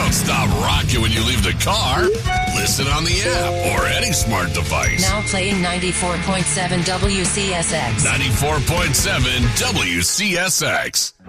Don't stop rocking when you leave the car. Listen on the app or any smart device. Now playing 94.7 WCSX. 94.7 WCSX.